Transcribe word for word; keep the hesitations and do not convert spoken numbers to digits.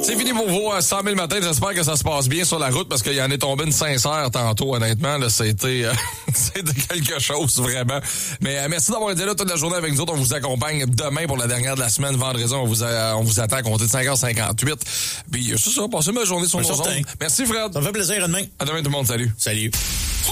C'est fini pour vous à cent mille matin. J'espère que ça se passe bien sur la route parce qu'il y en est tombé une sincère tantôt, honnêtement. Là, c'était, euh, c'était quelque chose, vraiment. Mais euh, merci d'avoir été là toute la journée avec nous autres. On vous accompagne demain pour la dernière de la semaine. Vendredi, on vous, a, on vous attend à compter de cinq heures cinquante-huit. Puis c'est ça, passez une bonne journée sur nos ondes. Merci Fred. Ça me fait plaisir, à demain. À demain tout le monde, salut. Salut.